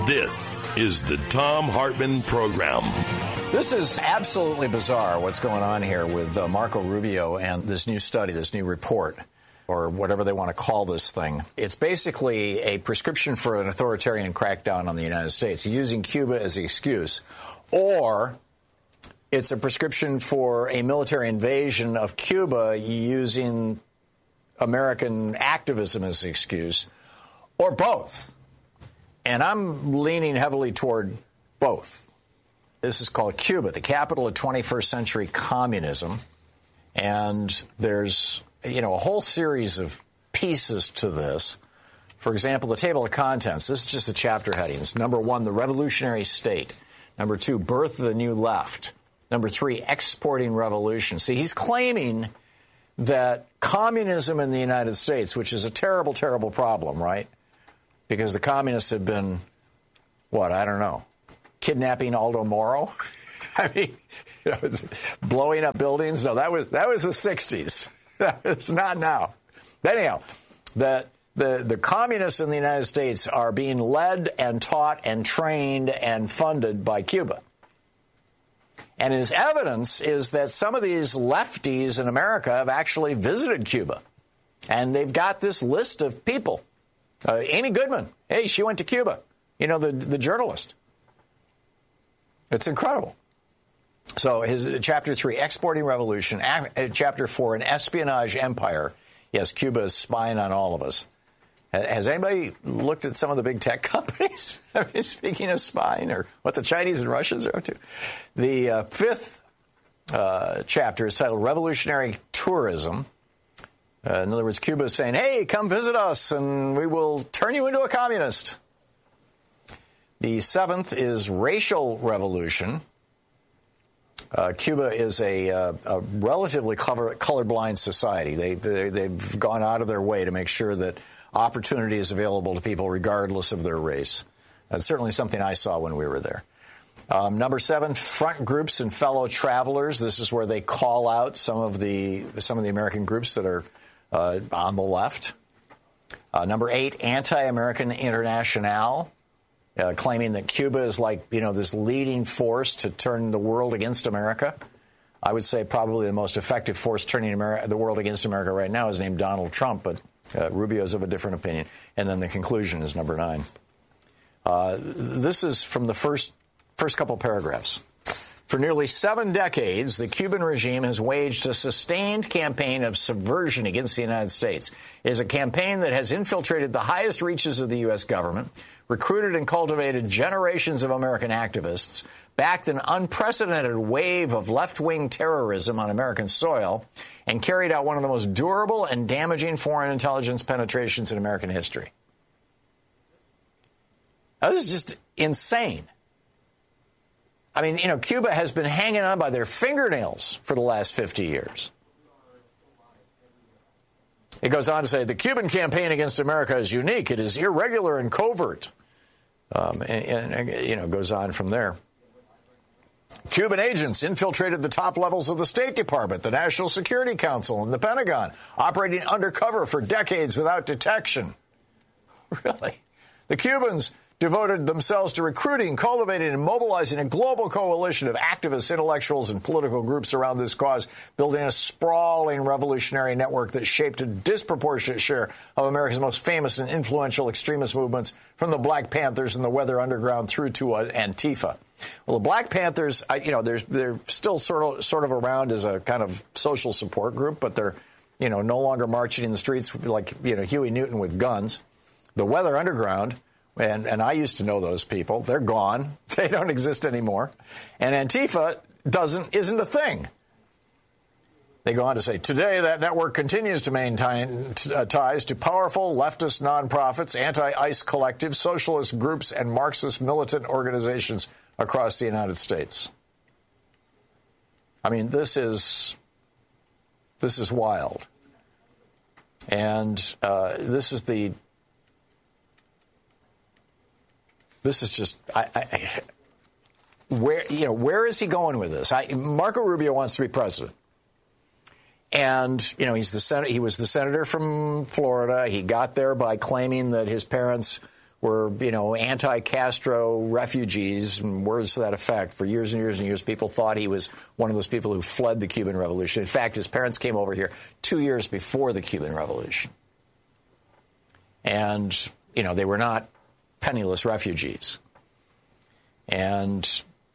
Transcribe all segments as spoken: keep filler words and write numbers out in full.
This is the Thom Hartmann Program. This is absolutely bizarre what's going on here with uh, Marco Rubio and this new study, this new report, or whatever they want to call this thing. It's basically a prescription for an authoritarian crackdown on the United States, using Cuba as the excuse. Or it's a prescription for a military invasion of Cuba using American activism as the excuse, or both. And I'm leaning heavily toward both. This is called Cuba, the capital of twenty-first century communism. And there's, you know, a whole series of pieces to this. For example, the table of contents. This is just the chapter headings. Number one, the revolutionary state. Number two, birth of the new left. Number three, exporting revolution. See, he's claiming that communism in the United States, which is a terrible, terrible problem, right? Because the communists have been, what, I don't know, kidnapping Aldo Moro? I mean, you know, blowing up buildings? No, that was that was the sixties. It's not now. But anyhow, the, the, the communists in the United States are being led and taught and trained and funded by Cuba. And his evidence is that some of these lefties in America have actually visited Cuba. And they've got this list of people. Uh, Amy Goodman, hey, she went to Cuba. You know, the the journalist. It's incredible. So his uh, chapter three, exporting revolution. Uh, chapter four, an espionage empire. Yes, Cuba is spying on all of us. Has anybody looked at some of the big tech companies? I mean, speaking of spying, or what the Chinese and Russians are up to. The uh, fifth uh, chapter is titled Revolutionary Tourism. Uh, in other words, Cuba is saying, hey, come visit us and we will turn you into a communist. The seventh is racial revolution. Uh, Cuba is a, uh, a relatively color, colorblind society. They, they, they've gone out of their way to make sure that opportunity is available to people regardless of their race. That's certainly something I saw when we were there. Um, number seven, front groups and fellow travelers. This is where they call out some of the some of the American groups that are uh, on the left. Uh, number eight, anti-American international, uh, claiming that Cuba is like, you know, this leading force to turn the world against America. I would say probably the most effective force turning America, the world against America right now is named Donald Trump, but uh, Rubio's of a different opinion. And then the conclusion is number nine. Uh, this is from the first first couple paragraphs. For nearly seven decades, the Cuban regime has waged a sustained campaign of subversion against the United States. It is a campaign that has infiltrated the highest reaches of the U S government, recruited and cultivated generations of American activists, backed an unprecedented wave of left-wing terrorism on American soil, and carried out one of the most durable and damaging foreign intelligence penetrations in American history. Now, this is just insane. I mean, you know, Cuba has been hanging on by their fingernails for the last fifty years. It goes on to say, the Cuban campaign against America is unique. It is irregular and covert. Um, and, and, you know, goes on from there. Cuban agents infiltrated the top levels of the State Department, the National Security Council, and the Pentagon, operating undercover for decades without detection. Really? The Cubans devoted themselves to recruiting, cultivating, and mobilizing a global coalition of activists, intellectuals, and political groups around this cause, building a sprawling revolutionary network that shaped a disproportionate share of America's most famous and influential extremist movements, from the Black Panthers and the Weather Underground through to uh, Antifa. Well, the Black Panthers, I, you know, they're, they're still sort of, sort of around as a kind of social support group, but they're, you know, no longer marching in the streets like, you know, Huey Newton with guns. The Weather Underground, And, and I used to know those people. They're gone. They don't exist anymore. And Antifa doesn't isn't a thing. They go on to say, today that network continues to maintain uh, ties to powerful leftist nonprofits, anti-ICE collectives, socialist groups, and Marxist militant organizations across the United States. I mean, this is this is wild. And uh, this is the This is just, I, I, where you know, where is he going with this? I, Marco Rubio wants to be president, and you know, he's the sen- he was the senator from Florida. He got there by claiming that his parents were, you know, anti-Castro refugees, and words to that effect. For years and years and years, people thought he was one of those people who fled the Cuban Revolution. In fact, his parents came over here two years before the Cuban Revolution. And, you know, they were not penniless refugees. And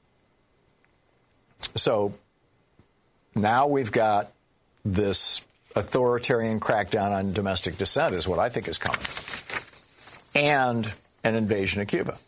so now we've got this authoritarian crackdown on domestic dissent is what I think is coming. And an invasion of Cuba.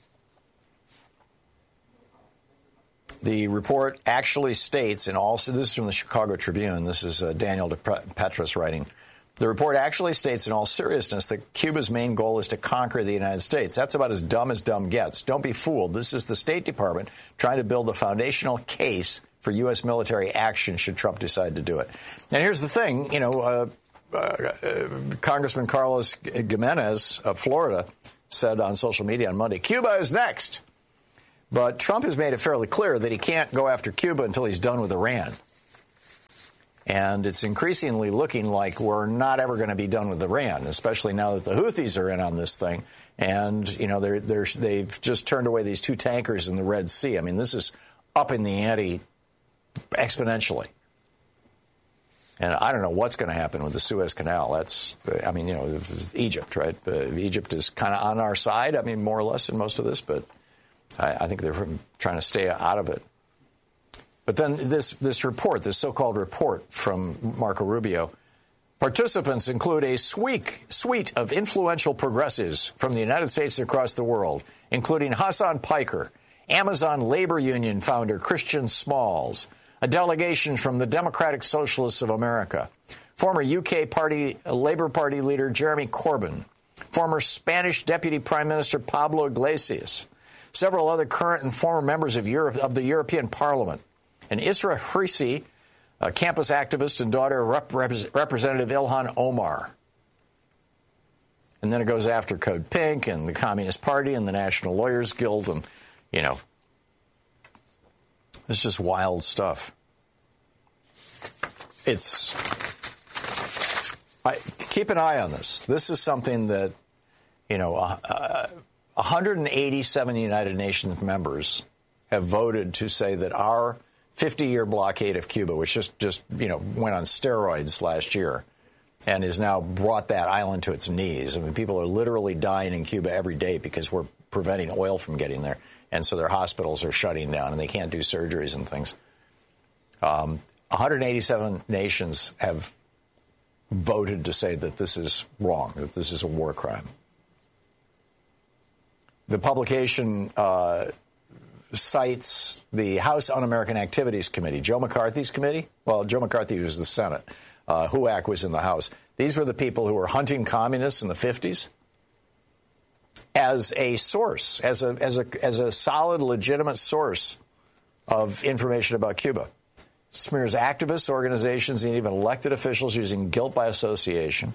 The report actually states in all, so this is from the Chicago Tribune, this is uh, Daniel DePetris writing, the report actually states in all seriousness that Cuba's main goal is to conquer the United States. That's about as dumb as dumb gets. Don't be fooled. This is the State Department trying to build a foundational case for U S military action should Trump decide to do it. And here's the thing, you know, uh, uh, uh, Congressman Carlos Gimenez of Florida said on social media on Monday, Cuba is next. But Trump has made it fairly clear that he can't go after Cuba until he's done with Iran. And it's increasingly looking like we're not ever going to be done with Iran, especially now that the Houthis are in on this thing. And, you know, they're, they're, they've just turned away these two tankers in the Red Sea. I mean, this is up in the ante exponentially. And I don't know what's going to happen with the Suez Canal. That's, I mean, you know, Egypt, right? Uh, Egypt is kind of on our side, I mean, more or less in most of this, but I, I think they're trying to stay out of it. But then this, this report, this so-called report from Marco Rubio, participants include a suite, suite of influential progressives from the United States and across the world, including Hassan Piker, Amazon labor union founder Christian Smalls, a delegation from the Democratic Socialists of America, former U K Party Labour Party leader Jeremy Corbyn, former Spanish Deputy Prime Minister Pablo Iglesias, several other current and former members of, Europe, of the European Parliament, and Isra Hrisi, a campus activist and daughter of Rep- Rep- Representative Ilhan Omar. And then it goes after Code Pink and the Communist Party and the National Lawyers Guild, and, you know, it's just wild stuff. It's, I, keep an eye on this. This is something that, you know, uh, uh, one hundred eighty-seven United Nations members have voted to say that our fifty-year blockade of Cuba, which just, just, you know, went on steroids last year and has now brought that island to its knees. I mean, people are literally dying in Cuba every day because we're preventing oil from getting there. And so their hospitals are shutting down and they can't do surgeries and things. Um, one hundred eighty-seven nations have voted to say that this is wrong, that this is a war crime. The publication uh, cites the House Un-American Activities Committee, Joe McCarthy's committee. Well, Joe McCarthy was the Senate. Uh, H U A C was in the House. These were the people who were hunting communists in the fifties. As a source, as a as a as a solid, legitimate source of information about Cuba, smears activists, organizations, and even elected officials using guilt by association.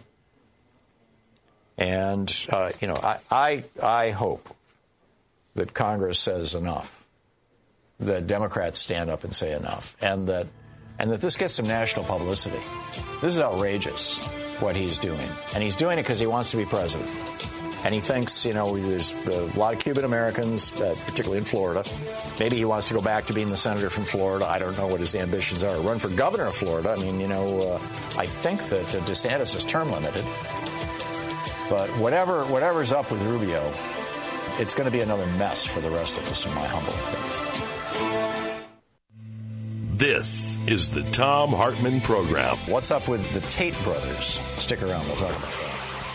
And uh, you know, I, I I hope that Congress says enough, that Democrats stand up and say enough, and that and that this gets some national publicity. This is outrageous what he's doing, and he's doing it because he wants to be president. And he thinks, you know, there's a lot of Cuban Americans, uh, particularly in Florida. Maybe he wants to go back to being the senator from Florida. I don't know what his ambitions are. Run for governor of Florida. I mean, you know, uh, I think that uh, DeSantis is term limited. But whatever whatever's up with Rubio, it's going to be another mess for the rest of us, in my humble opinion. This is the Thom Hartmann Program. What's up with the Tate brothers? Stick around. We'll talk about that.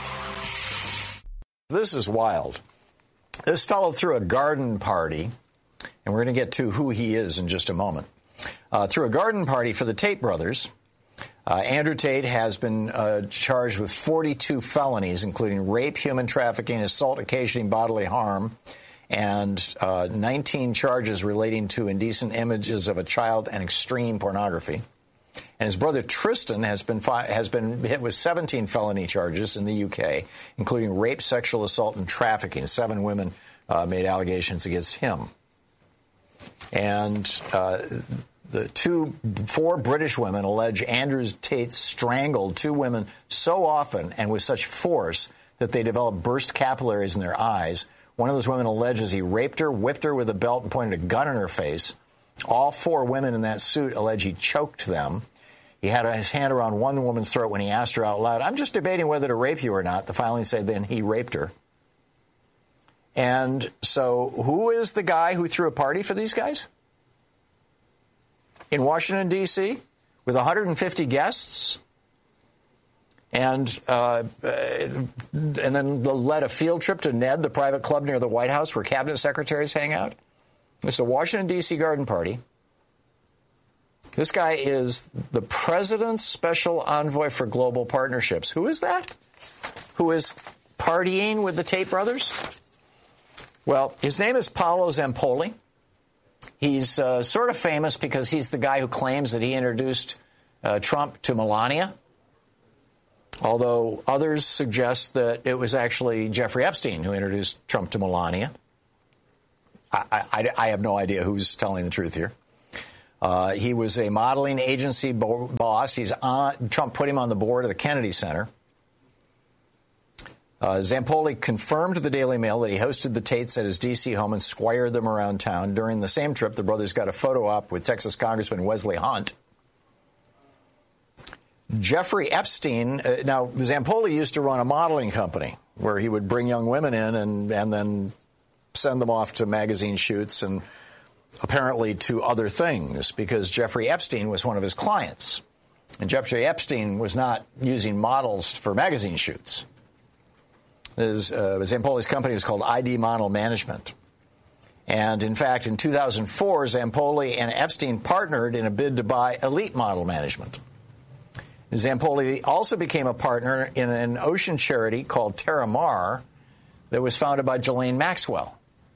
This is wild. This fellow threw a garden party, and we're going to get to who he is in just a moment. Uh, threw a garden party for the Tate brothers. Uh, Andrew Tate has been uh, charged with forty-two felonies, including rape, human trafficking, assault occasioning bodily harm, and uh, nineteen charges relating to indecent images of a child and extreme pornography. And his brother Tristan has been fi- has been hit with seventeen felony charges in the U K, including rape, sexual assault, and trafficking. Seven women uh, made allegations against him. And uh, the two, four British women allege Andrew Tate strangled two women so often and with such force that they developed burst capillaries in their eyes, One of those women alleges he raped her, whipped her with a belt, and pointed a gun in her face. All four women in that suit allege he choked them. He had his hand around one woman's throat when he asked her out loud, "I'm just debating whether to rape you or not." The filings say then he raped her. And so who is the guy who threw a party for these guys? In Washington, D C, with one hundred fifty guests, and uh, and then led a field trip to Ned, the private club near the White House where cabinet secretaries hang out. It's a Washington, D C garden party. This guy is the president's special envoy for global partnerships. Who is that? Who is partying with the Tate brothers? Well, his name is Paolo Zampolli. He's uh, sort of famous because he's the guy who claims that he introduced uh, Trump to Melania, although others suggest that it was actually Jeffrey Epstein who introduced Trump to Melania. I, I, I have no idea who's telling the truth here. Uh, he was a modeling agency bo- boss. He's on, Trump put him on the board of the Kennedy Center. Uh, Zampolli confirmed to the Daily Mail that he hosted the Tates at his D C home and squired them around town. During the same trip, the brothers got a photo op with Texas Congressman Wesley Hunt. Jeffrey Epstein, uh, now Zampolli used to run a modeling company where he would bring young women in and, and then send them off to magazine shoots and apparently to other things, because Jeffrey Epstein was one of his clients. And Jeffrey Epstein was not using models for magazine shoots. His, uh, Zampoli's company was called I D Model Management. And in fact, in two thousand four, Zampolli and Epstein partnered in a bid to buy Elite Model Management. Zampolli also became a partner in an ocean charity called Terra Mar that was founded by Ghislaine Maxwell.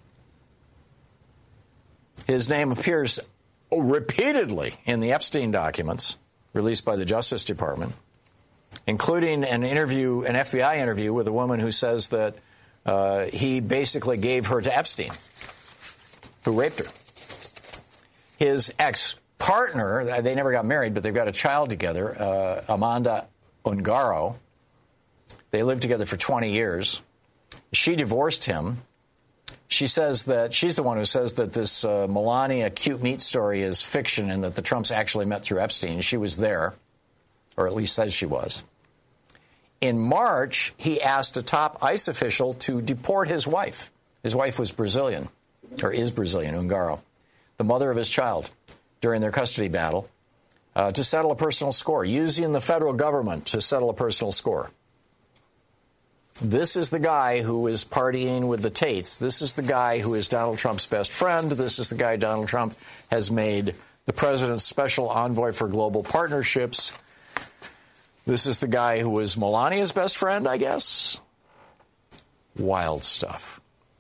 His name appears repeatedly in the Epstein documents released by the Justice Department, including an interview, an F B I interview with a woman who says that uh, he basically gave her to Epstein, who raped her. His ex-partner, they never got married, but they've got a child together, uh, Amanda Ungaro. They lived together for twenty years. She divorced him. She says that she's the one who says that this uh, Melania cute meat story is fiction and that the Trumps actually met through Epstein. She was there, or at least says she was. In March, he asked a top ICE official to deport his wife. His wife was Brazilian, or is Brazilian, Ungaro, the mother of his child, during their custody battle, uh, to settle a personal score, using the federal government to settle a personal score. This is the guy who is partying with the Tates. This is the guy who is Donald Trump's best friend. This is the guy Donald Trump has made the president's special envoy for global partnerships. This is the guy who was Melania's best friend, I guess. Wild stuff.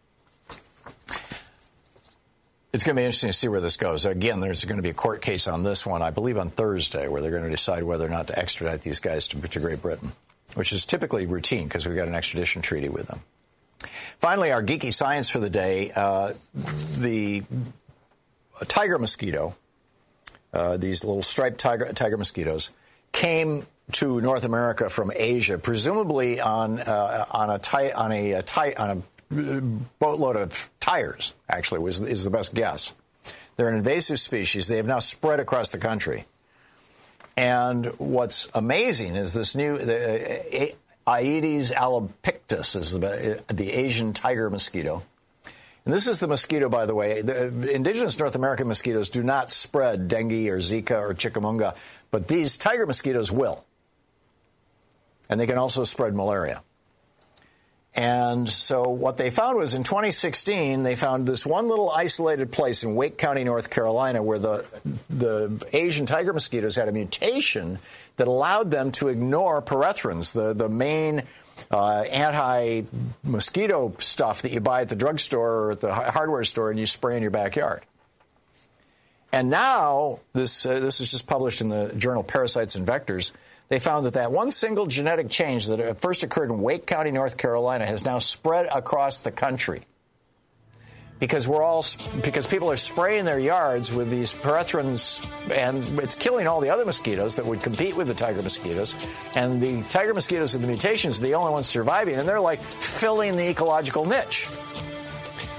It's going to be interesting to see where this goes. Again, there's going to be a court case on this one, I believe on Thursday, where they're going to decide whether or not to extradite these guys to, to Great Britain, which is typically routine because we've got an extradition treaty with them. Finally, our geeky science for the day, uh, the tiger mosquito, uh, these little striped tiger, tiger mosquitoes, came to North America from Asia, presumably on uh, on a ti- on a, a ti- on a boatload of tires. Actually, was is the best guess. They're an invasive species. They have now spread across the country. And what's amazing is this new the, uh, Aedes albopictus is the, the Asian tiger mosquito. And this is the mosquito, by the way. The indigenous North American mosquitoes do not spread dengue or Zika or chikungunya, but these tiger mosquitoes will. And they can also spread malaria. And so what they found was in twenty sixteen, they found this one little isolated place in Wake County, North Carolina, where the the Asian tiger mosquitoes had a mutation that allowed them to ignore pyrethrins, the, the main uh, anti-mosquito stuff that you buy at the drugstore or at the hardware store and you spray in your backyard. And now, this uh, this is just published in the journal Parasites and Vectors, they found that that one single genetic change that first occurred in Wake County, North Carolina, has now spread across the country. Because we're all because people are spraying their yards with these pyrethrins, and it's killing all the other mosquitoes that would compete with the tiger mosquitoes. And the tiger mosquitoes with the mutations are the only ones surviving, and they're like filling the ecological niche.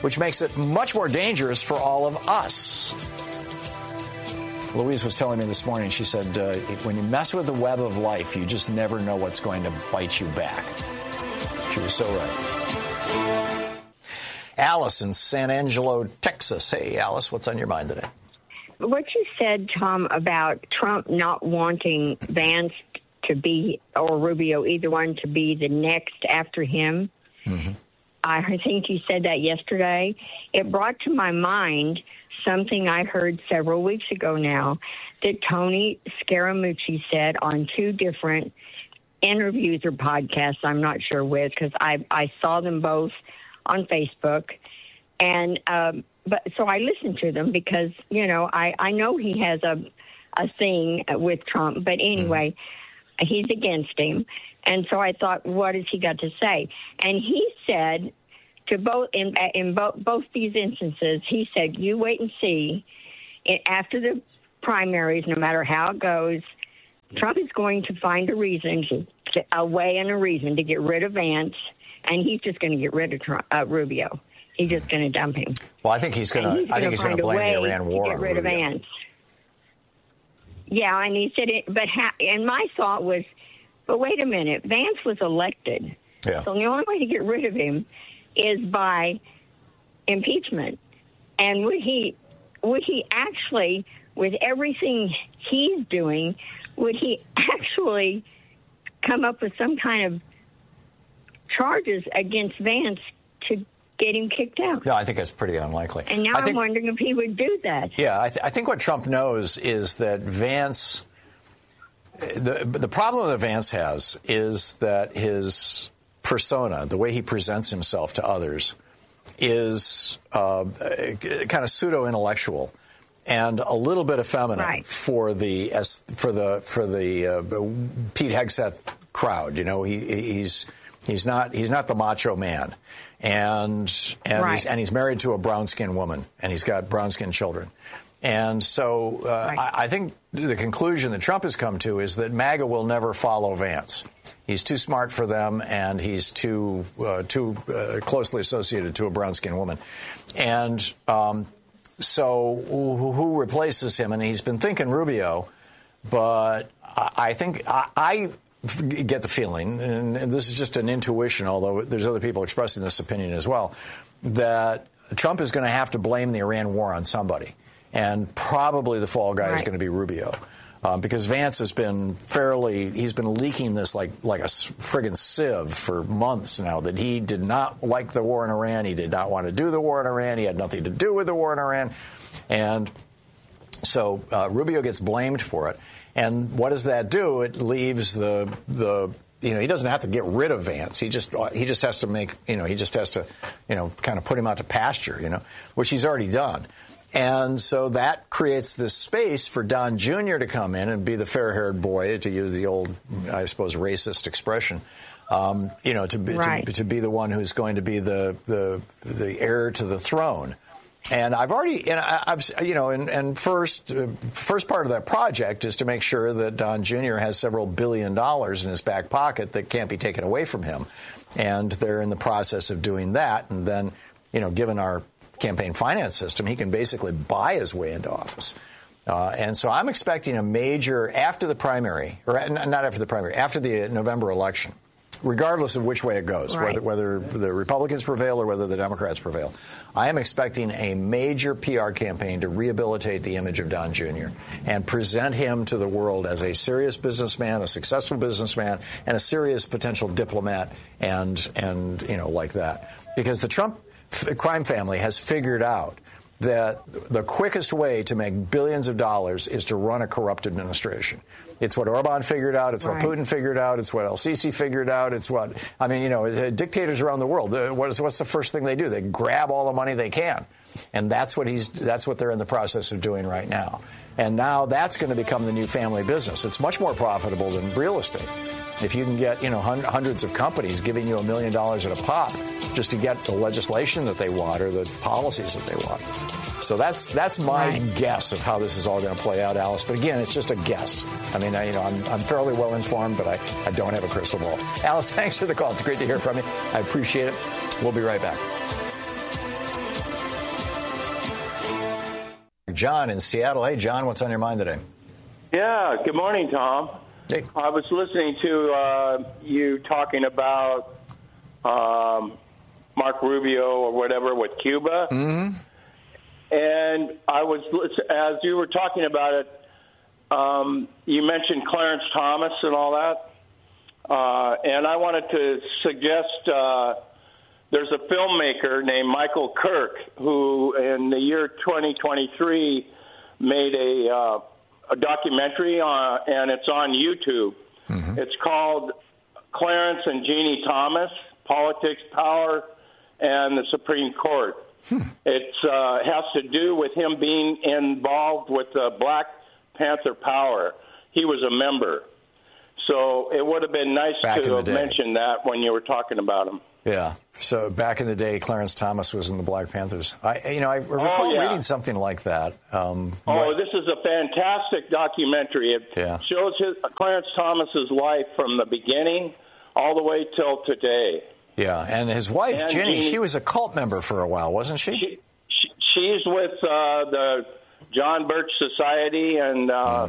which makes it much more dangerous for all of us. Louise was telling me this morning, she said, uh, when you mess with the web of life, you just never know what's going to bite you back. She was so right. Alice in San Angelo, Texas. Hey, Alice, what's on your mind today? What you said, Tom, about Trump not wanting Vance to be, or Rubio, either one, to be the next after him, mm-hmm. I think you said that yesterday. It brought to my mind something I heard several weeks ago now that Tony Scaramucci said on two different interviews or podcasts, I'm not sure which, because I, I saw them both on Facebook. And um, but so I listened to them because, you know, I, I know he has a, a thing with Trump. But anyway, mm-hmm. he's against him. And so I thought, what has he got to say? And he said to both in in both both these instances, he said, "You wait and see. After the primaries, no matter how it goes, Trump is going to find a reason, to, to, a way and a reason to get rid of Vance, and he's just going to get rid of Trump, uh, Rubio. He's just going to dump him." Well, I think he's going to. I think he's going to blame the Iran war. To get rid of Vance. Yeah, and he said it. But ha- and my thought was, but wait a minute, Vance was elected, yeah. so the only way to get rid of him is by impeachment. And would he would he actually, with everything he's doing, would he actually come up with some kind of charges against Vance to get him kicked out? No, I think that's pretty unlikely. And now I I'm think, wondering if he would do that. Yeah, I, th- I think what Trump knows is that Vance, the, the problem that Vance has is that his persona, the way he presents himself to others, is uh, kind of pseudo-intellectual and a little bit effeminate right. for the as, for the for the uh, Pete Hegseth crowd. You know, he, he's he's not he's not the macho man, and and right. he's and he's married to a brown-skinned woman, and he's got brown-skinned children. And so uh, right. I, I think the conclusion that Trump has come to is that MAGA will never follow Vance. He's too smart for them, and he's too uh, too uh, closely associated to a brown-skinned woman. And um, so who, who replaces him? And he's been thinking Rubio, but I, I think I, I get the feeling, and, and this is just an intuition, although there's other people expressing this opinion as well, that Trump is going to have to blame the Iran war on somebody. And probably the fall guy right. is going to be Rubio. Um, because Vance has been fairly, he's been leaking this like like a friggin' sieve for months now, that he did not like the war in Iran. He did not want to do the war in Iran. He had nothing to do with the war in Iran. And so uh, Rubio gets blamed for it. And what does that do? It leaves the, the, you know, he doesn't have to get rid of Vance. He just, he just has to make, you know, he just has to, you know, kind of put him out to pasture, you know, which he's already done. And so that creates this space for Don Junior to come in and be the fair-haired boy, to use the old, I suppose, racist expression, um, you know, to be, right. to, to be the one who's going to be the, the, the heir to the throne. And I've already, and I've, you know, and, and first, uh, first part of that project is to make sure that Don Junior has several billion dollars in his back pocket that can't be taken away from him. And they're in the process of doing that. And then, you know, given our campaign finance system, he can basically buy his way into office. Uh, and so I'm expecting a major, after the primary, or not after the primary, after the November election, regardless of which way it goes, right. whether, whether the Republicans prevail or whether the Democrats prevail, I am expecting a major P R campaign to rehabilitate the image of Don Junior and present him to the world as a serious businessman, a successful businessman, and a serious potential diplomat, and, and you know, like that. Because the Trump crime family has figured out that the quickest way to make billions of dollars is to run a corrupt administration. It's what Orban figured out. It's right. what Putin figured out. It's what El Sisi figured out. It's what, I mean, you know, dictators around the world, what is, what's the first thing they do? They grab all the money they can. And that's what he's, that's what they're in the process of doing right now. And now that's going to become the new family business. It's much more profitable than real estate. If you can get, you know, hundreds of companies giving you a million dollars at a pop just to get the legislation that they want or the policies that they want. So that's that's my right. guess of how this is all going to play out, Alice. But again, it's just a guess. I mean, I, you know, I'm, I'm fairly well informed, but I, I don't have a crystal ball. Alice, thanks for the call. It's great to hear from you. I appreciate it. We'll be right back. John in Seattle. Hey, John, what's on your mind today? Yeah, good morning, Tom. Hey. I was listening to uh, you talking about um, Mark Rubio or whatever with Cuba. Mm-hmm. And I was, as you were talking about it, um, you mentioned Clarence Thomas and all that. Uh, and I wanted to suggest uh, there's a filmmaker named Michael Kirk who, in the year twenty twenty-three, made a, uh, a documentary, on, and it's on YouTube. Mm-hmm. It's called Clarence and Jeannie Thomas, Politics, Power, and the Supreme Court. Hmm. It uh, has to do with him being involved with the Black Panther Power. He was a member. So it would have been nice back to have mentioned that when you were talking about him. Yeah. So back in the day, Clarence Thomas was in the Black Panthers. I, you know, I recall oh, yeah. reading something like that. Um, oh, but, this is a fantastic documentary. It yeah. shows his, Clarence Thomas's life from the beginning all the way till today. Yeah, and his wife, and Jenny, Jeannie, she was a cult member for a while, wasn't she? she, she she's with uh, the John Birch Society and uh, mm.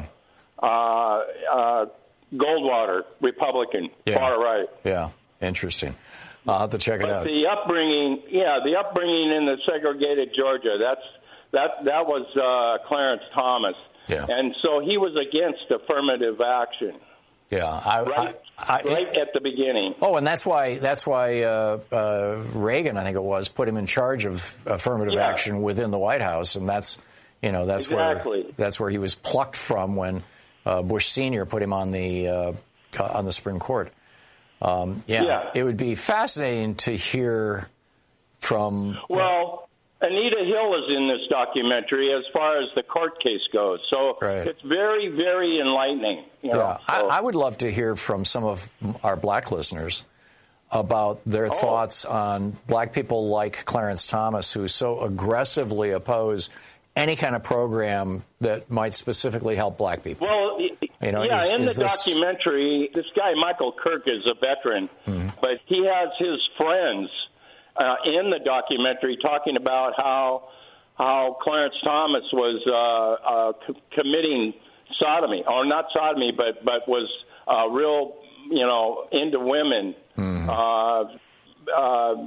uh, uh, Goldwater, Republican, yeah. far right. Yeah, interesting. I'll have to check but it out. The upbringing, yeah, the upbringing in the segregated Georgia, that's that that was uh, Clarence Thomas. Yeah. And so he was against affirmative action. Yeah, I, right, I, I, right at the beginning. Oh, and that's why that's why uh, uh, Reagan, I think it was, put him in charge of affirmative yeah. action within the White House, and that's you know that's exactly. where that's where he was plucked from when uh, Bush Senior put him on the uh, on the Supreme Court. Um, yeah, yeah, it would be fascinating to hear from. Well. Anita Hill is in this documentary as far as the court case goes. So right. it's very, very enlightening. You know, yeah, so. I, I would love to hear from some of our black listeners about their oh. thoughts on black people like Clarence Thomas, who so aggressively oppose any kind of program that might specifically help black people. Well, you know, yeah, is, in is the this... documentary, this guy, Michael Kirk, is a veteran, mm-hmm. but he has his friends Uh, in the documentary, talking about how how Clarence Thomas was uh, uh, c- committing sodomy, or not sodomy, but but was uh, real, you know, into women. Mm-hmm. Uh, uh,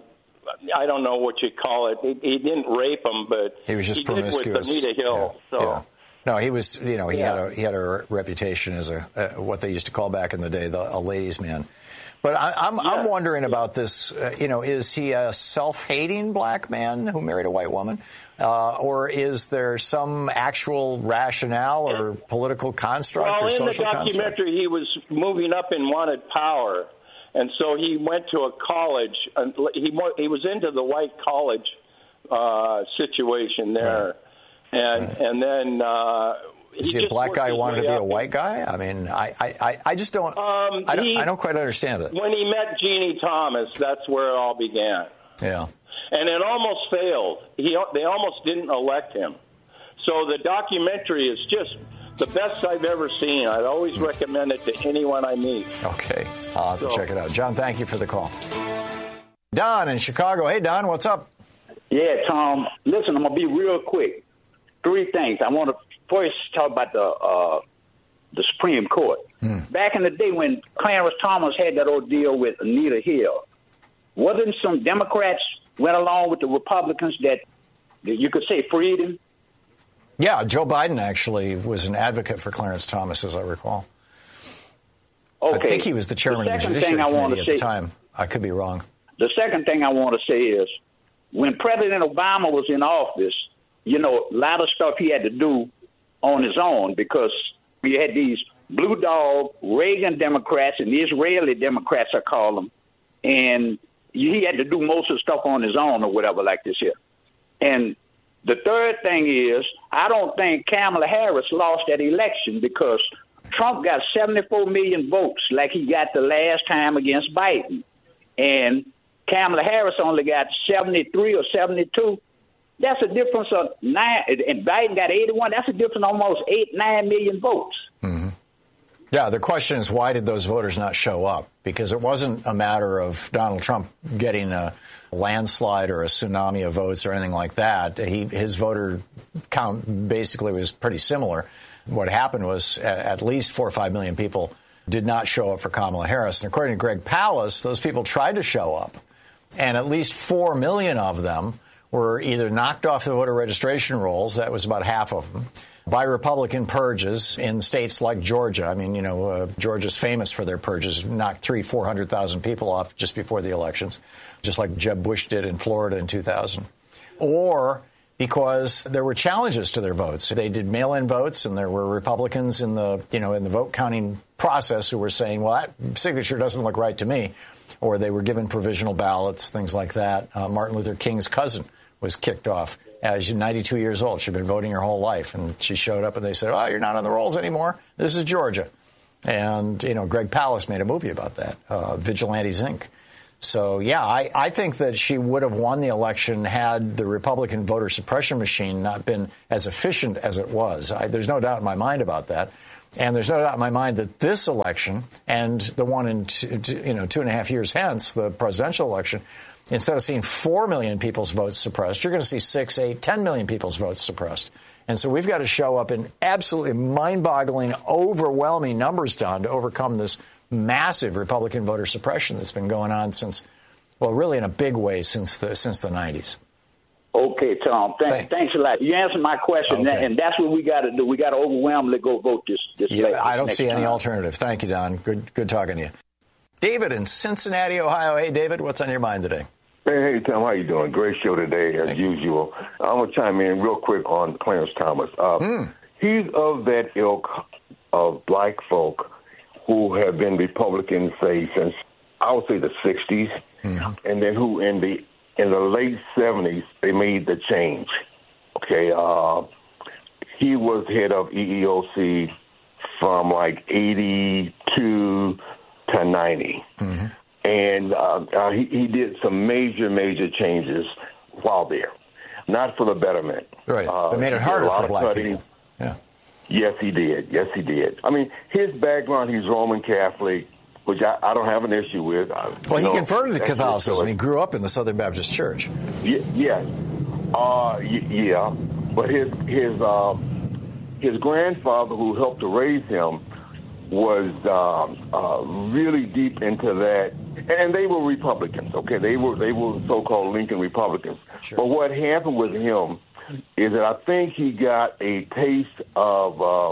I don't know what you call it. He, he didn't rape them, but he was just he promiscuous. Did with Anita Hill. Yeah. So. Yeah. No, he was. You know, he yeah. had a he had a reputation as a uh, what they used to call back in the day the, a ladies' man. But I, I'm, yeah. I'm wondering about this. Uh, you know, is he a self-hating black man who married a white woman, uh, or is there some actual rationale or political construct well, or social construct? Well, in the documentary, construct? he was moving up and wanted power, and so he went to a college. And he he was into the white college uh, situation there, right. and right. and then. Uh, Is he, he a black guy who wanted to be a white guy? I mean, I, I, I just don't, um, I don't, he, I don't quite understand it. When he met Jeannie Thomas, that's where it all began. Yeah. And it almost failed. He, they almost didn't elect him. So the documentary is just the best I've ever seen. I'd always mm. recommend it to anyone I meet. Okay. I'll have so, to check it out. John, thank you for the call. Don in Chicago. Hey, Don, what's up? Yeah, Tom. Listen, I'm going to be real quick. Three things. I want to first talk about the uh, the Supreme Court. Hmm. Back in the day when Clarence Thomas had that ordeal with Anita Hill, wasn't some Democrats went along with the Republicans that, that you could say freed him? Yeah, Joe Biden actually was an advocate for Clarence Thomas, as I recall. Okay. I think he was the chairman the of the Judiciary Committee at say, the time. I could be wrong. The second thing I want to say is when President Obama was in office, you know, a lot of stuff he had to do on his own because we had these blue dog Reagan Democrats and the Israeli Democrats, I call them, and he had to do most of the stuff on his own or whatever like this here. And the third thing is I don't think Kamala Harris lost that election because Trump got seventy-four million votes like he got the last time against Biden. And Kamala Harris only got seventy-three or seventy-two. That's a difference of nine, and Biden got eighty-one. That's a difference of almost eight, nine million votes. Mm-hmm. Yeah, the question is, why did those voters not show up? Because it wasn't a matter of Donald Trump getting a landslide or a tsunami of votes or anything like that. He, his voter count basically was pretty similar. What happened was at least four or five million people did not show up for Kamala Harris. And according to Greg Palast, those people tried to show up, and at least four million of them were either knocked off the voter registration rolls, that was about half of them, by Republican purges in states like Georgia. I mean, you know, uh, Georgia's famous for their purges, knocked three, four hundred thousand people off just before the elections, just like Jeb Bush did in Florida in two thousand. Or because there were challenges to their votes. They did mail-in votes, and there were Republicans in the, you know, in the vote counting process who were saying, well, that signature doesn't look right to me. Or they were given provisional ballots, things like that. Uh, Martin Luther King's cousin was kicked off. Uh, she's ninety-two years old. She'd been voting her whole life. And she showed up and they said, oh, you're not on the rolls anymore. This is Georgia. And, you know, Greg Palast made a movie about that, uh, Vigilantes, Incorporated. So, yeah, I, I think that she would have won the election had the Republican voter suppression machine not been as efficient as it was. I, there's no doubt in my mind about that. And there's no doubt in my mind that this election and the one in, two, you know, two and a half years hence, the presidential election, instead of seeing four million people's votes suppressed, you're going to see six, eight, ten million people's votes suppressed. And so we've got to show up in absolutely mind-boggling, overwhelming numbers, Don, to overcome this massive Republican voter suppression that's been going on since, well, really in a big way since the since the nineties. Okay, Tom. Thank, Thank, thanks a lot. You answered my question, okay. And that's what we got to do. We got to overwhelmingly go vote this. this yeah, late, I don't see time. any alternative. Thank you, Don. Good, good talking to you. David in Cincinnati, Ohio. Hey, David, what's on your mind today? Hey, hey, Tom, how you doing? Great show today, as Thank usual. You. I'm going to chime in real quick on Clarence Thomas. Uh, mm. He's of that ilk of black folk who have been Republicans, say, since, I would say, the sixties, mm-hmm. and then who in the in the late seventies, they made the change. Okay, uh, he was head of E E O C from like eighty-two to ninety. Mm-hmm. And uh, uh, he, he did some major, major changes while there, not for the betterment. Right. Uh, they made it harder for black cutting. people. Yeah. Yes, he did. Yes, he did. I mean, his background, he's Roman Catholic, which I, I don't have an issue with. I, well, he know, converted to Catholicism. He grew up in the Southern Baptist Church. Y- yes. Uh, y- yeah. But his his uh, his grandfather, who helped to raise him, was uh, uh, really deep into that. And they were Republicans, okay? They were they were so-called Lincoln Republicans. Sure. But what happened with him is that I think he got a taste of uh,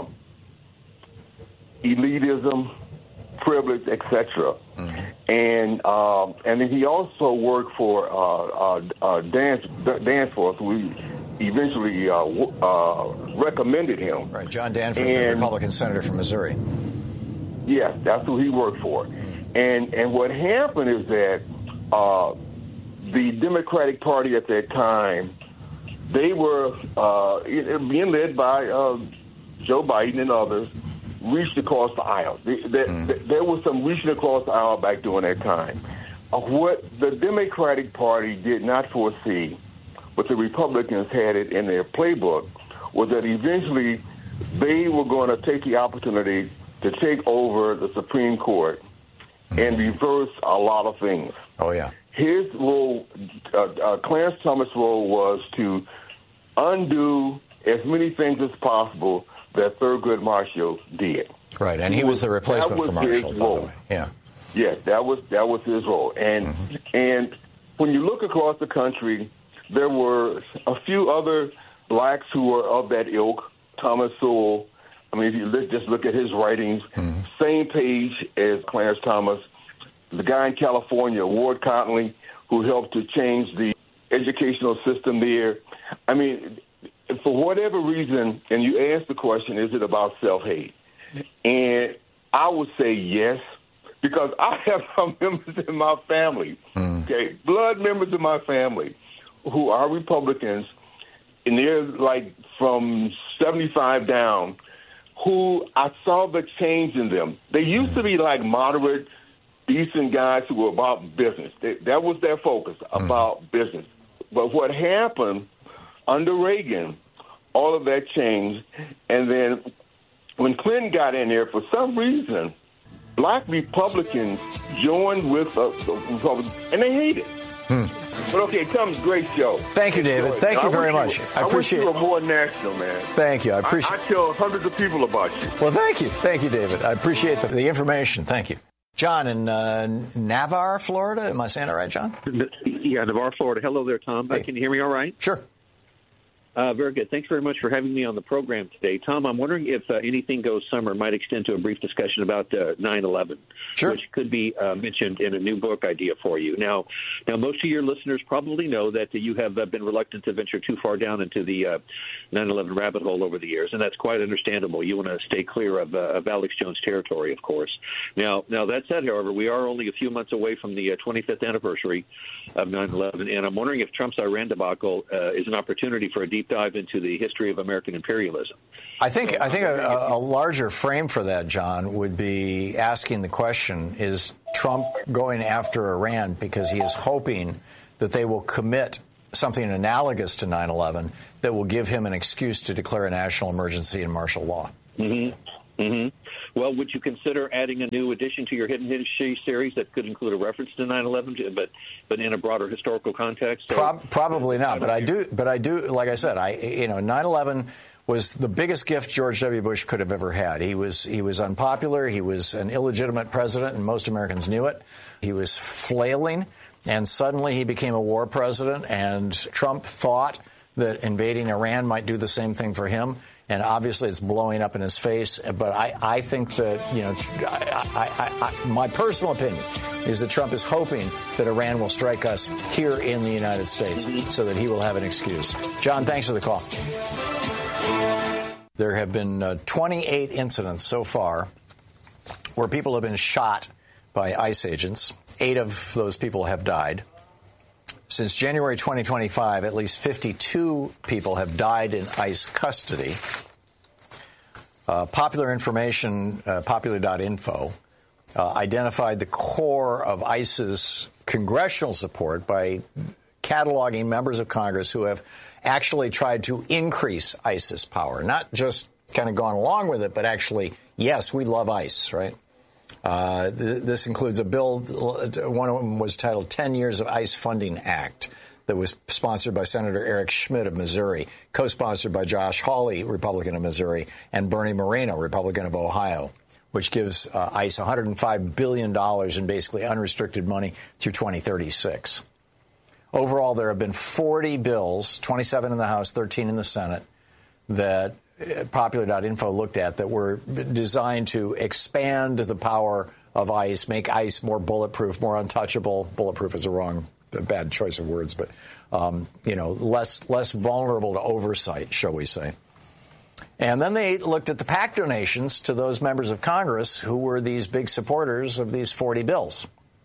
elitism, privilege, et cetera. Mm-hmm. And uh, and then he also worked for uh, uh, uh, Dance Danforth, who eventually uh, uh, recommended him. Right, John Danforth, and, the Republican senator from Missouri. Yes, that's who he worked for. And and what happened is that uh, the Democratic Party at that time, they were uh, being led by uh, Joe Biden and others, reached across the aisle. They, they, mm. There was some reaching across the aisle back during that time. Uh, what the Democratic Party did not foresee, but the Republicans had it in their playbook, was that eventually they were going to take the opportunity to take over the Supreme Court and reverse a lot of things. Oh, yeah. His role, uh, uh, Clarence Thomas' role was to undo as many things as possible that Thurgood Marshall did. Right, and he was the replacement for Marshall, by the way. Yeah. Yes, that was that was his role. And mm-hmm. and when you look across the country, there were a few other blacks who were of that ilk. Thomas Sowell. I mean, if you look, just look at his writings, mm-hmm. same page as Clarence Thomas. The guy in California, Ward Conley, who helped to change the educational system there. I mean, for whatever reason, and you asked the question, is it about self-hate? And I would say yes, because I have some members in my family, mm. okay, blood members of my family, who are Republicans, and they're like from seventy-five down, who I saw the change in them. They used to be like moderate, decent guys who were about business. They, that was their focus, about mm. business. But what happened under Reagan, all of that changed, and then when Clinton got in there, for some reason, black Republicans joined with uh, Republicans, and they hate it. Hmm. But okay, Tom, great show. Thank you, David. Thank you very much. I appreciate it. I wish you were more national, man. Thank you. I appreciate it. I, I tell hundreds of people about you. Well, thank you. Thank you, David. I appreciate the, the information. Thank you. John in uh, Navarre, Florida. Am I saying it right, John? Yeah, Navarre, Florida. Hello there, Tom. Hey. Can you hear me all right? Sure. Uh, very good. Thanks very much for having me on the program today. Tom, I'm wondering if uh, Anything Goes Summer might extend to a brief discussion about uh, nine eleven, sure. which could be uh, mentioned in a new book idea for you. Now, now, most of your listeners probably know that uh, you have uh, been reluctant to venture too far down into the uh, nine eleven rabbit hole over the years, and that's quite understandable. You want to stay clear of, uh, of Alex Jones territory, of course. Now, now that said, however, we are only a few months away from the uh, twenty-fifth anniversary of nine eleven, and I'm wondering if Trump's Iran debacle uh, is an opportunity for a deep dive into the history of American imperialism. I think I think a, a larger frame for that, John, would be asking the question, is Trump going after Iran because he is hoping that they will commit something analogous to nine eleven that will give him an excuse to declare a national emergency and martial law? Mm-hmm. Mm-hmm. Well, would you consider adding a new addition to your Hidden History series that could include a reference to nine eleven, but but in a broader historical context? Pro- probably not, but I do. But I do. Like I said, I you know, nine eleven was the biggest gift George W. Bush could have ever had. He was he was unpopular. He was an illegitimate president, and most Americans knew it. He was flailing, and suddenly he became a war president. And Trump thought that invading Iran might do the same thing for him. And obviously it's blowing up in his face. But I, I think that, you know, I, I, I, my personal opinion is that Trump is hoping that Iran will strike us here in the United States so that he will have an excuse. John, thanks for the call. There have been uh, twenty-eight incidents so far where people have been shot by ICE agents. Eight of those people have died. Since January twenty twenty-five, at least fifty-two people have died in ICE custody. Uh, Popular Information, uh, popular dot info, uh, identified the core of ICE's congressional support by cataloging members of Congress who have actually tried to increase ICE's power, not just kind of gone along with it, but actually, yes, we love ICE, right? Uh, th- this includes a bill, one of them was titled ten years of ICE Funding Act, that was sponsored by Senator Eric Schmidt of Missouri, co-sponsored by Josh Hawley, Republican of Missouri, and Bernie Moreno, Republican of Ohio, which gives uh, ICE one hundred five billion dollars in basically unrestricted money through twenty thirty-six. Overall, there have been forty bills, twenty-seven in the House, thirteen in the Senate, that popular dot info looked at that were designed to expand the power of ICE, make ICE more bulletproof, more untouchable. Bulletproof is a wrong, a bad choice of words, but, um, you know, less less vulnerable to oversight, shall we say. And then they looked at the PAC donations to those members of Congress who were these big supporters of these forty bills.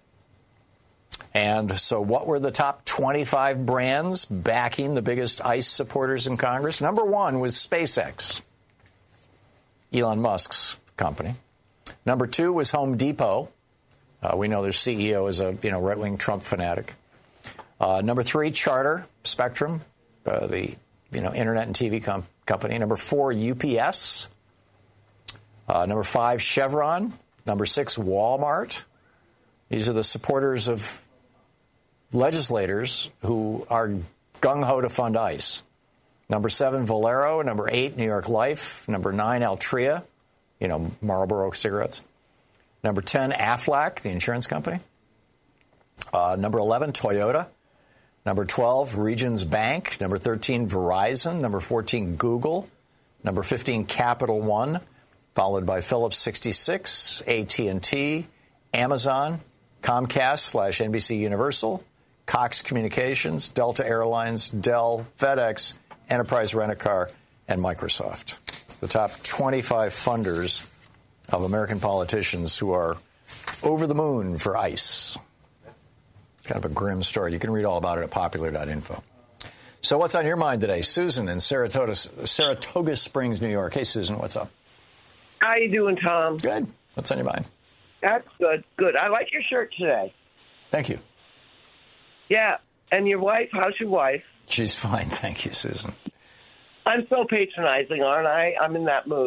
And so what were the top twenty-five brands backing the biggest ICE supporters in Congress? Number one was SpaceX, Elon Musk's company. Number two was Home Depot. Uh, we know their C E O is a you know right-wing Trump fanatic. Uh, number three, Charter, Spectrum, uh, the you know internet and T V com- company. Number four, U P S. Uh, number five, Chevron. Number six, Walmart. These are the supporters of legislators who are gung-ho to fund ICE. Number seven, Valero. Number eight, New York Life. Number nine, Altria, you know, Marlboro cigarettes. Number ten, Aflac, the insurance company. Uh, number eleven, Toyota. Number twelve, Regions Bank. Number thirteen, Verizon. Number fourteen, Google. Number fifteen, Capital One, followed by Phillips sixty-six, A T and T, Amazon, Comcast slash N B C Universal, Cox Communications, Delta Airlines, Dell, FedEx, Enterprise Rent-A-Car, and Microsoft. The top twenty-five funders of American politicians who are over the moon for ICE. Kind of a grim story. You can read all about it at popular dot info. So what's on your mind today? Susan in Saratoga, Saratoga Springs, New York. Hey, Susan, what's up? How you doing, Tom? Good. What's on your mind? That's good. Good. I like your shirt today. Thank you. Yeah. And your wife, how's your wife? She's fine. Thank you, Susan. I'm so patronizing, aren't I? I'm in that mood.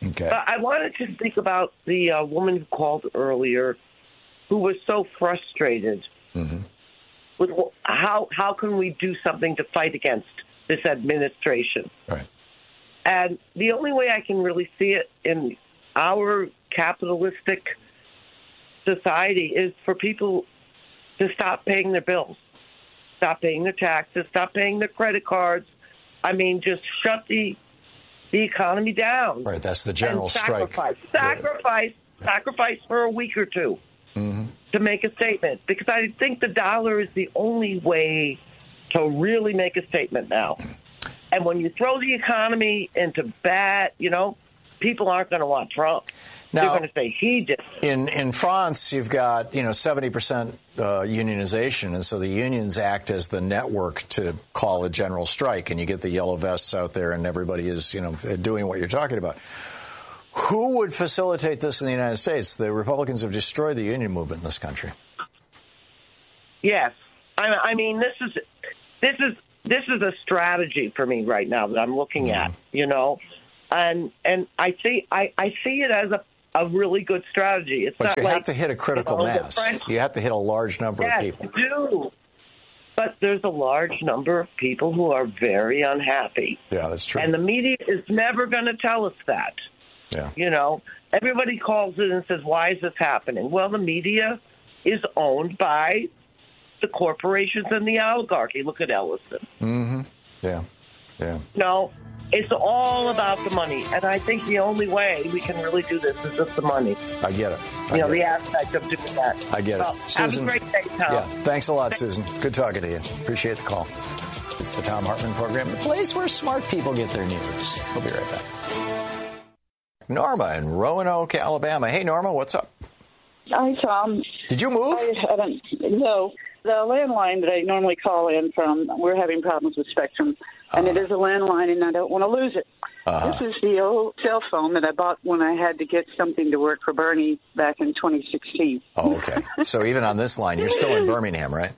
Okay. But I wanted to think about the uh, woman who called earlier, who was so frustrated mm-hmm. with how how can we do something to fight against this administration. Right. And the only way I can really see it in our capitalistic society is for people to stop paying their bills, stop paying their taxes, stop paying their credit cards. I mean, just shut the the economy down. Right, that's the general sacrifice, strike. Sacrifice, yeah. sacrifice for a week or two mm-hmm. to make a statement. Because I think the dollar is the only way to really make a statement now. And when you throw the economy into bad, you know, people aren't going to want Trump. Now, they're going to say he did. In in France, you've got, you know, seventy percent uh, unionization, and so the unions act as the network to call a general strike, and you get the yellow vests out there, and everybody is, you know, doing what you're talking about. Who would facilitate this in the United States? The Republicans have destroyed the union movement in this country. Yes, I, I mean this is this is this is a strategy for me right now that I'm looking mm. at, you know, and and I see I, I see it as a. A really good strategy. It's but not you like, have to hit a critical you know, mass. You have to hit a large number yes, of people. You do. But there's a large number of people who are very unhappy. Yeah, that's true. And the media is never going to tell us that. Yeah. You know, everybody calls in and says, why is this happening? Well, the media is owned by the corporations and the oligarchy. Look at Ellison. Mm-hmm. Yeah. Yeah. No. It's all about the money, and I think the only way we can really do this is just the money. I get it. I you know, get the it. aspect of doing that. I get well, it. Susan, have a great day, Tom. Yeah, thanks a lot, Susan. Good talking to you. Appreciate the call. It's the Thom Hartmann Program, the place where smart people get their news. We'll be right back. Norma in Roanoke, Alabama. Hey, Norma, what's up? Hi, Tom. Did you move? I haven't. No. The landline that I normally call in from, we're having problems with Spectrum, and uh-huh. it is a landline, and I don't want to lose it. Uh-huh. This is the old cell phone that I bought when I had to get something to work for Bernie back in twenty sixteen. Oh, okay. So even on this line, you're still in Birmingham, right?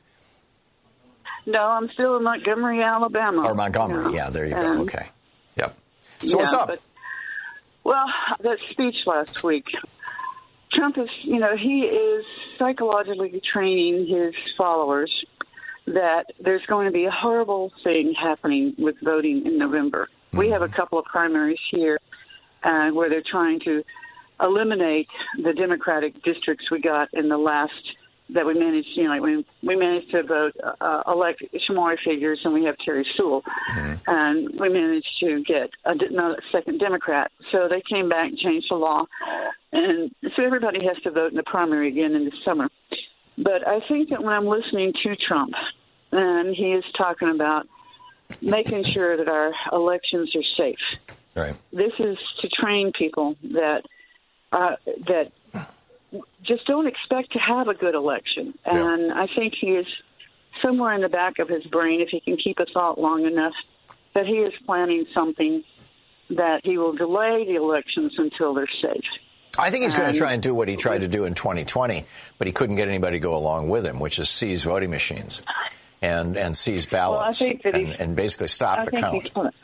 No, I'm still in Montgomery, Alabama. Or Montgomery, yeah, yeah there you go. Um, okay. Yep. So yeah, what's up? But, well, that speech last week, Trump is, you know, he is psychologically training his followers that there's going to be a horrible thing happening with voting in November. Mm-hmm. We have a couple of primaries here uh, where they're trying to eliminate the Democratic districts we got in the last that we managed, you know, like we, we managed to vote, uh, elect Shamari Figures, and we have Terry Sewell, mm-hmm. and we managed to get a, a second Democrat. So they came back and changed the law, and so everybody has to vote in the primary again in the summer. But I think that when I'm listening to Trump, and he is talking about making sure that our elections are safe, right. This is to train people that uh, that. just don't expect to have a good election. And yeah. I think he is somewhere in the back of his brain, if he can keep a thought long enough, that he is planning something that he will delay the elections until they're safe. I think he's going to try and do what he tried to do in twenty twenty, but he couldn't get anybody to go along with him, which is seize voting machines and, and seize ballots well, and, and basically stop I the think count.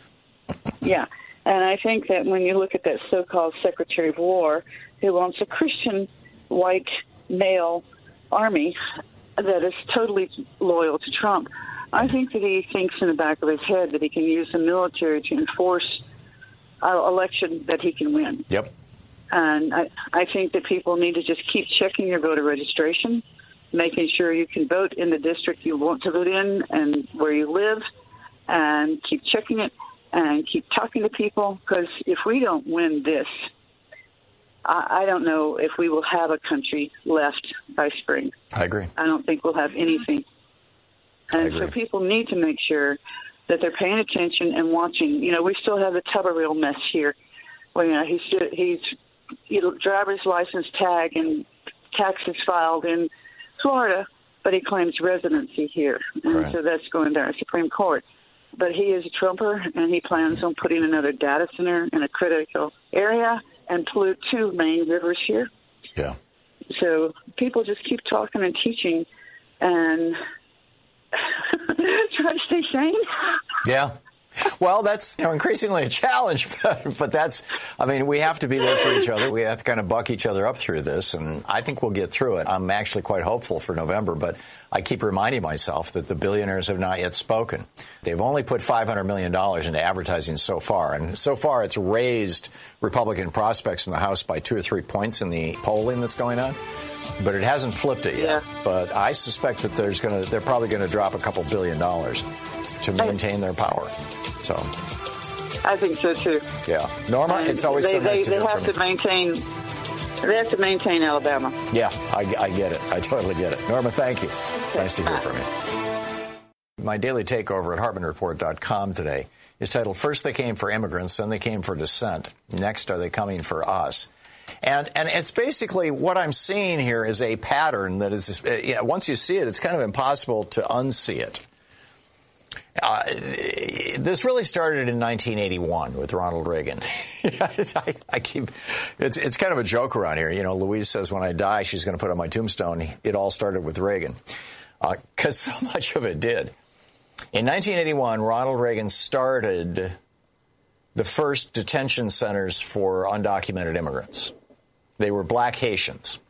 Yeah. And I think that when you look at that so-called Secretary of War who wants a Christian white male army that is totally loyal to Trump, I think that he thinks in the back of his head that he can use the military to enforce an election that he can win. Yep. And I, I think that people need to just keep checking your voter registration, making sure you can vote in the district you want to vote in and where you live, and keep checking it and keep talking to people, because if we don't win this, I, I don't know if we will have a country left by spring. I agree. I don't think we'll have anything. And so people need to make sure that they're paying attention and watching. You know, we still have the Tuberville mess here. Well, you know, he's, he's you know, driver's license tag and taxes filed in Florida, but he claims residency here. And right. so that's going to our Supreme Court. But he is a Trumper, and he plans on putting another data center in a critical area and pollute two main rivers here. Yeah. So people just keep talking and teaching and try to stay sane. Yeah. Well, that's you know increasingly a challenge, but, but that's, I mean, we have to be there for each other. We have to kind of buck each other up through this, and I think we'll get through it. I'm actually quite hopeful for November, but I keep reminding myself that the billionaires have not yet spoken. They've only put five hundred million dollars into advertising so far, and so far it's raised Republican prospects in the House by two or three points in the polling that's going on. But it hasn't flipped it yet. Yeah. But I suspect that there's going to they're probably going to drop a couple billion dollars to maintain their power. So I think so too. Yeah, Norma, and it's always they, so nice they, to they hear have from to you. maintain. They have to maintain Alabama. Yeah, I, I get it. I totally get it. Norma, thank you. Okay. Nice to hear from you. My daily takeover at Hartman Report dot com today is titled, First They Came for Immigrants, Then They Came for Dissent. Next, Are They Coming for Us? And and it's basically what I'm seeing here is a pattern that is, uh, yeah, once you see it, it's kind of impossible to unsee it. Uh, this really started in nineteen eighty-one with Ronald Reagan. I, I keep it's it's kind of a joke around here. You know, Louise says when I die, she's going to put on my tombstone, it all started with Reagan, because uh, so much of it did. In nineteen eighty-one, Ronald Reagan started the first detention centers for undocumented immigrants. They were black Haitians.